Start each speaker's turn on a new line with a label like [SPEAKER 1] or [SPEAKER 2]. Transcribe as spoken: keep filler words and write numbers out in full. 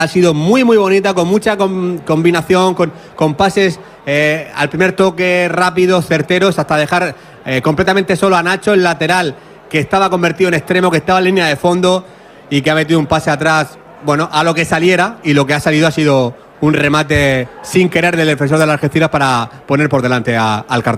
[SPEAKER 1] Ha sido muy muy bonita, con mucha com combinación, con, con pases eh, al primer toque rápidos, certeros, hasta dejar eh, completamente solo a Nacho, el lateral, que estaba convertido en extremo, que estaba en línea de fondo y que ha metido un pase atrás, bueno, a lo que saliera, y lo que ha salido ha sido un remate sin querer del defensor de las Algeciras para poner por delante a, al Cartagena.